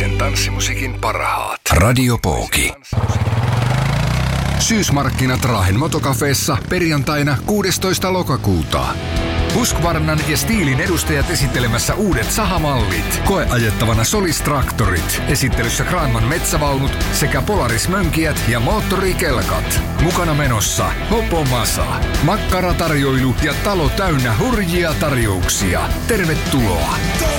Suomalaisen tanssimusiikin parhaat. Radio Pooki. Syysmarkkinat Raahen Motocafeessa perjantaina 16. lokakuuta. Husqvarnan ja Stihlin edustajat esittelemässä uudet sahamallit. Koeajettavana Solis-traktorit. Esittelyssä Granman metsävaunut sekä Polaris-mönkijät ja moottorikelkat. Mukana menossa Hopomasa, makkaratarjoilu ja talo täynnä hurjia tarjouksia. Tervetuloa!